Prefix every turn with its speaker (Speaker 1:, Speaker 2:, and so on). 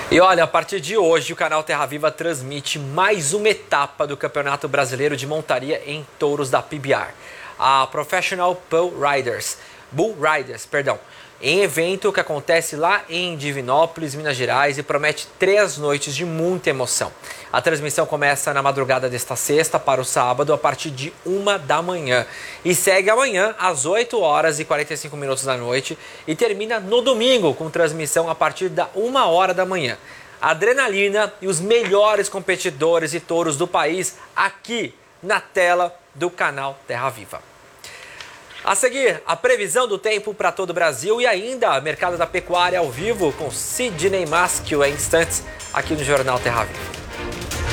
Speaker 1: E olha, a partir de hoje o canal Terra Viva transmite mais uma etapa do Campeonato Brasileiro de Montaria em Touros da PBR, a Professional Bull Riders, em evento que acontece lá em Divinópolis, Minas Gerais, e promete 3 noites de muita emoção. A transmissão começa na madrugada desta sexta para o sábado, a partir de 1 da manhã. E segue amanhã, às 8h45 da noite, e termina no domingo, com transmissão a partir da 1h da manhã. Adrenalina e os melhores competidores e touros do país aqui na tela do canal Terra Viva. A seguir, a previsão do tempo para todo o Brasil e ainda mercado da pecuária ao vivo com Sidney Maschio em instantes aqui no Jornal Terra Viva.